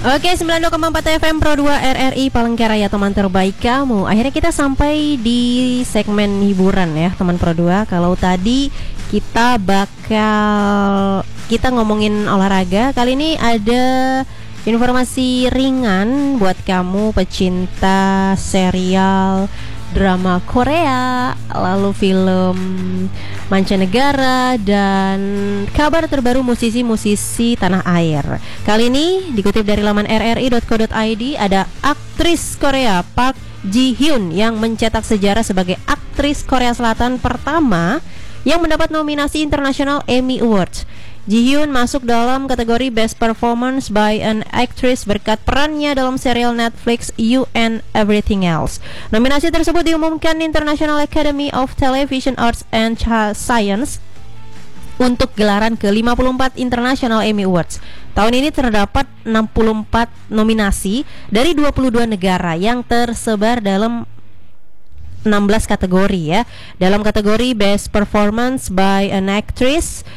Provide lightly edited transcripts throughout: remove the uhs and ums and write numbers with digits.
Oke, 92,4 FM Pro 2 RRI Palangkaraya, teman terbaik kamu. Akhirnya kita sampai di segmen hiburan ya, teman Pro 2. Kalau tadi kita ngomongin olahraga, kali ini ada informasi ringan buat kamu pecinta serial, drama Korea, lalu film mancanegara, dan kabar terbaru musisi-musisi tanah air. Kali ini dikutip dari laman rri.co.id, ada aktris Korea Park Ji Hyun yang mencetak sejarah sebagai aktris Korea Selatan pertama yang mendapat nominasi International Emmy Awards. Ji Hyun masuk dalam kategori Best Performance by an Actress berkat perannya dalam serial Netflix You and Everything Else. Nominasi tersebut diumumkan International Academy of Television Arts and Science untuk gelaran ke-54 International Emmy Awards. Tahun ini terdapat 64 nominasi dari 22 negara yang tersebar dalam 16 kategori ya. Dalam kategori Best Performance by an Actress,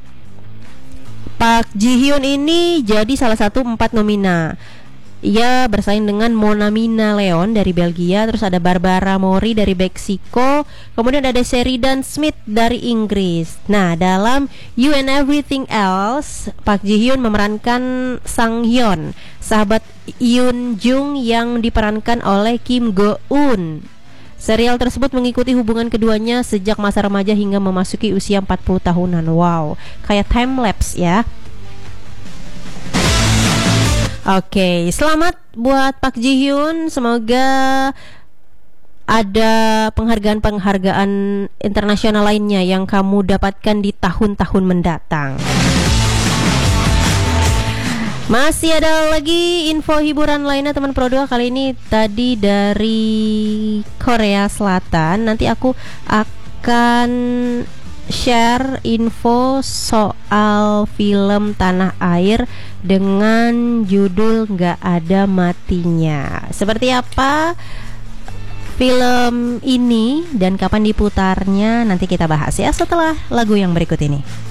Park Ji Hyun ini jadi salah satu 4 nomina. Ia bersaing dengan Monamina Leon dari Belgia, terus ada Barbara Mori dari Meksiko, kemudian ada Sheridan Smith dari Inggris. Nah, dalam You and Everything Else, Park Ji Hyun memerankan Sang Hyun, sahabat Yoon Jung yang diperankan oleh Kim Go Eun. Serial tersebut mengikuti hubungan keduanya sejak masa remaja hingga memasuki usia 40 tahunan. Wow, kayak time lapse ya. Oke, selamat buat Park Ji Hyun. Semoga ada penghargaan-penghargaan internasional lainnya yang kamu dapatkan di tahun-tahun mendatang. Masih ada lagi info hiburan lainnya teman Pro 2. Kali ini tadi dari Korea Selatan. Nanti aku akan share info soal film tanah air dengan judul Nggak Ada Matinya. Seperti apa film ini dan kapan diputarnya nanti kita bahas ya setelah lagu yang berikut ini.